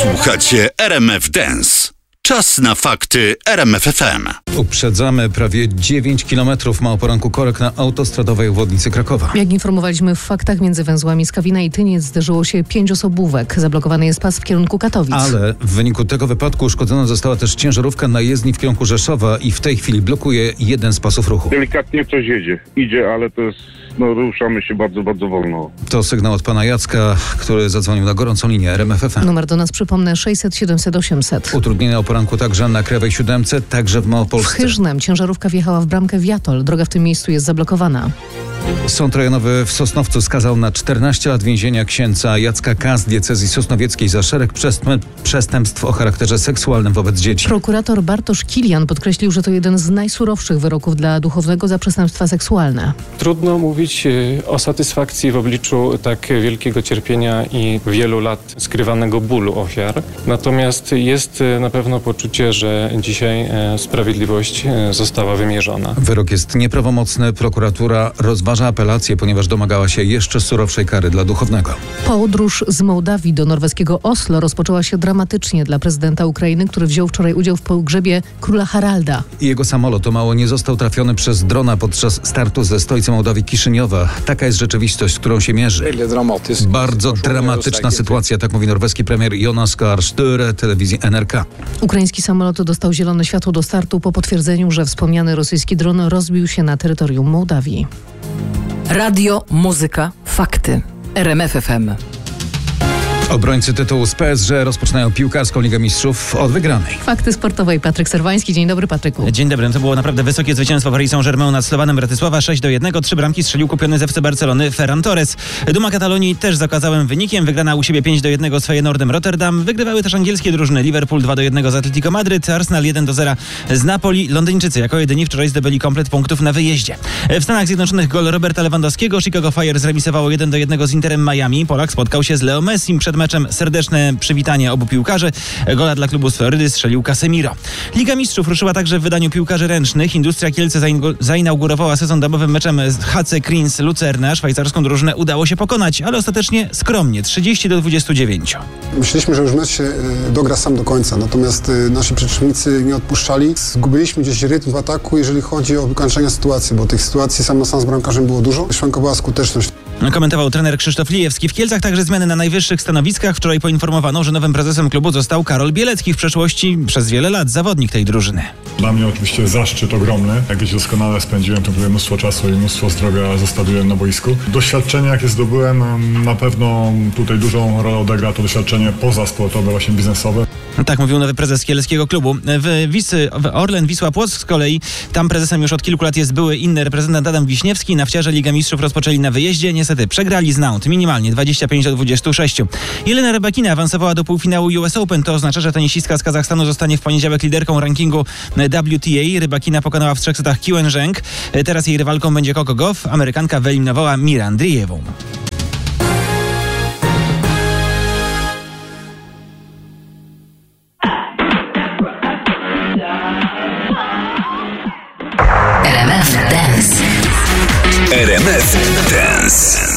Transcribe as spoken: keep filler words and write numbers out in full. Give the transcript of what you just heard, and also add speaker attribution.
Speaker 1: Słuchacie R M F Dance. Czas na fakty R M F F M.
Speaker 2: Uprzedzamy, prawie dziewięć kilometrów ma o poranku korek na autostradowej obwodnicy Krakowa.
Speaker 3: Jak informowaliśmy w faktach, między węzłami Skawina i Tyniec zderzyło się pięć osobówek. Zablokowany jest pas w kierunku Katowic.
Speaker 2: Ale w wyniku tego wypadku uszkodzona została też ciężarówka na jezdni w kierunku Rzeszowa i w tej chwili blokuje jeden z pasów ruchu.
Speaker 4: Delikatnie coś jedzie. Idzie, ale to jest... No, ruszamy się bardzo, bardzo wolno.
Speaker 2: To sygnał od pana Jacka, który zadzwonił na gorącą linię R M F F M.
Speaker 3: Numer do nas, przypomnę, sześćset siedemset osiemset.
Speaker 2: Utrudnienia o poranku także na Krajowej Siódemce, także w Małopolsce.
Speaker 3: W Chyżnem ciężarówka wjechała w bramkę Wiatol. Droga w tym miejscu jest zablokowana.
Speaker 2: Sąd rejonowy w Sosnowcu skazał na czternaście lat więzienia księdza Jacka K. z diecezji sosnowieckiej za szereg przestępstw o charakterze seksualnym wobec dzieci.
Speaker 3: Prokurator Bartosz Kilian podkreślił, że to jeden z najsurowszych wyroków dla duchownego za przestępstwa seksualne.
Speaker 5: Trudno mówić o satysfakcji w obliczu tak wielkiego cierpienia i wielu lat skrywanego bólu ofiar. Natomiast jest na pewno poczucie, że dzisiaj sprawiedliwość została wymierzona.
Speaker 2: Wyrok jest nieprawomocny. Prokuratura rozważa apelację, ponieważ domagała się jeszcze surowszej kary dla duchownego.
Speaker 3: Podróż z Mołdawii do norweskiego Oslo rozpoczęła się dramatycznie dla prezydenta Ukrainy, który wziął wczoraj udział w pogrzebie króla Haralda.
Speaker 2: Jego samolot o mało nie został trafiony przez drona podczas startu ze stolicy Mołdawii Kiszyniowa. Taka jest rzeczywistość, z którą się mierzy. Bardzo dramatyczna sytuacja, tak mówi norweski premier Jonas Gahr Støre telewizji N R K.
Speaker 3: Ukraiński samolot dostał zielone światło do startu po potwierdzeniu, że wspomniany rosyjski dron rozbił się na terytorium Mołdawii.
Speaker 6: Radio, muzyka, fakty. R M F F M.
Speaker 2: Obrońcy tytułu z P S G rozpoczynają piłkarską Ligę Mistrzów od wygranej.
Speaker 3: Fakty sportowe. Patryk Serwański. Dzień dobry, Patryku.
Speaker 7: Dzień dobry. To było naprawdę wysokie zwycięstwo Paris Saint-Germain nad Slowanem Bratysława sześć do jednego. Trzy bramki strzelił kupiony z F C Barcelony Ferran Torres. Duma Katalonii też z okazałym wynikiem. Wygrana u siebie pięć do jednego z Feyenoordem Rotterdam. Wygrywały też angielskie drużyny. Liverpool dwa do jednego z Atletico Madryt, Arsenal jeden do zera z Napoli. Londyńczycy jako jedyni wczoraj zdobyli komplet punktów na wyjeździe. W Stanach Zjednoczonych gol Roberta Lewandowskiego. Chicago Fire zremisowało jeden do jednego z Interem Miami. Polak spotkał się z Leo Messim przed meczem. Serdeczne przywitanie obu piłkarzy. Gola dla klubu z Florydy strzelił Casemiro. Liga Mistrzów ruszyła także w wydaniu piłkarzy ręcznych. Industria Kielce zainaugurowała sezon domowym meczem z H C Kriens Lucerna. Szwajcarską drużynę udało się pokonać, ale ostatecznie skromnie, trzydzieści do dwudziestu dziewięciu.
Speaker 8: Myśleliśmy, że już mecz się dogra sam do końca, natomiast nasi przeciwnicy nie odpuszczali. Zgubiliśmy gdzieś rytm w ataku, jeżeli chodzi o wykończenie sytuacji, bo tych sytuacji sam na sam z bramkarzem było dużo. Szwankowała skuteczność.
Speaker 7: Komentował trener Krzysztof Lijewski. W Kielcach także zmiany na najwyższych stanowiskach. Wczoraj poinformowano, że nowym prezesem klubu został Karol Bielecki, w przeszłości przez wiele lat zawodnik tej drużyny.
Speaker 9: Dla mnie oczywiście zaszczyt ogromny. Jak wiecie, doskonale spędziłem tam mnóstwo czasu i mnóstwo zdrowia zostawiłem na boisku. Doświadczenie, jakie zdobyłem, na pewno tutaj dużą rolę odegra to doświadczenie pozasportowe, właśnie biznesowe.
Speaker 7: Tak mówił nowy prezes kielskiego klubu. W, Wisy, w Orlen Wisła Płock z kolei, tam prezesem już od kilku lat jest były inny reprezentant Adam Wiśniewski. Nafciarze Ligę Mistrzów rozpoczęli na wyjeździe. Niestety przegrali z Nantes minimalnie dwadzieścia pięć do dwudziestu sześciu. Jelena Rybakina awansowała do półfinału U S Open. To oznacza, że tenisistka z Kazachstanu zostanie w poniedziałek liderką rankingu W T A. Rybakina pokonała w trzech setach Qiwen Zheng. Teraz jej rywalką będzie Coco Gauff. Amerykanka wyeliminowała Mirę Andriejewą.
Speaker 1: R M F Dance. R M F Dance.